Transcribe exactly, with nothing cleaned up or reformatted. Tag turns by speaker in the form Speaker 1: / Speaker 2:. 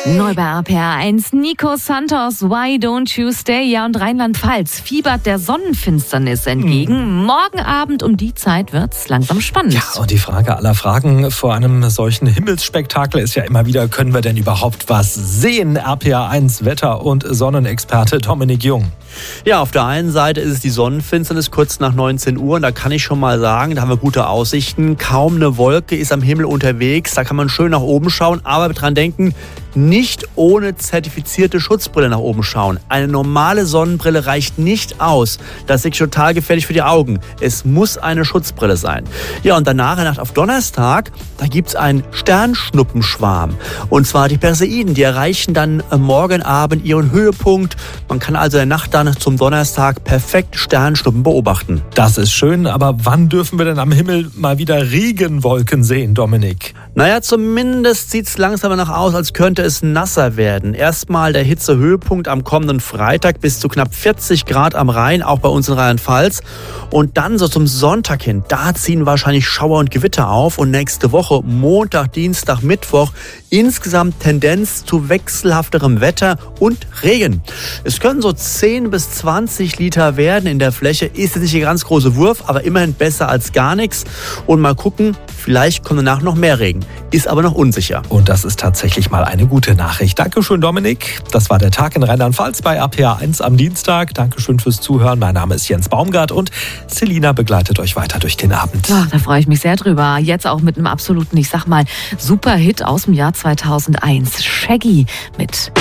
Speaker 1: Neu bei R P R eins, Nico Santos, Why Don't You Stay? Ja, und Rheinland-Pfalz fiebert der Sonnenfinsternis entgegen. Mhm. Morgen Abend um die Zeit wird's langsam spannend.
Speaker 2: Ja, und die Frage aller Fragen vor einem solchen Himmelsspektakel ist ja immer wieder, können wir denn überhaupt was sehen? R P R eins Wetter- und Sonnenexperte Dominik Jung.
Speaker 3: Ja, auf der einen Seite ist es die Sonnenfinsternis kurz nach neunzehn Uhr und da kann ich schon mal sagen, da haben wir gute Aussichten. Kaum eine Wolke ist am Himmel unterwegs, da kann man schön nach oben schauen, aber dran denken, nicht ohne zertifizierte Schutzbrille nach oben schauen. Eine normale Sonnenbrille reicht nicht aus. Das ist wirklich total gefährlich für die Augen. Es muss eine Schutzbrille sein. Ja, und danach, Nacht auf Donnerstag, da gibt es einen Sternschnuppenschwarm. Und zwar die Perseiden, die erreichen dann morgen Abend ihren Höhepunkt. Man kann also in der Nacht dann zum Donnerstag perfekt Sternschnuppen beobachten.
Speaker 2: Das ist schön, aber wann dürfen wir denn am Himmel mal wieder Regenwolken sehen, Dominik?
Speaker 3: Naja, zumindest sieht es langsam danach aus, als könnte es nasser werden. Erstmal der Hitzehöhepunkt am kommenden Freitag bis zu knapp vierzig Grad am Rhein, auch bei uns in Rheinland-Pfalz. Und dann so zum Sonntag hin, da ziehen wahrscheinlich Schauer und Gewitter auf. Und nächste Woche, Montag, Dienstag, Mittwoch, insgesamt Tendenz zu wechselhafterem Wetter und Regen. Es können so zehn bis zwanzig Liter werden in der Fläche. Ist jetzt nicht der ganz große Wurf, aber immerhin besser als gar nichts. Und mal gucken, vielleicht kommt danach noch mehr Regen. Ist aber noch unsicher.
Speaker 2: Und das ist tatsächlich mal eine gute Nachricht. Dankeschön, Dominik. Das war der Tag in Rheinland-Pfalz bei R P R eins am Dienstag. Dankeschön fürs Zuhören. Mein Name ist Jens Baumgart und Selina begleitet euch weiter durch den Abend.
Speaker 1: Ach, da freue ich mich sehr drüber. Jetzt auch mit einem absoluten, ich sag mal, Superhit aus dem Jahr zweitausendeins. Shaggy mit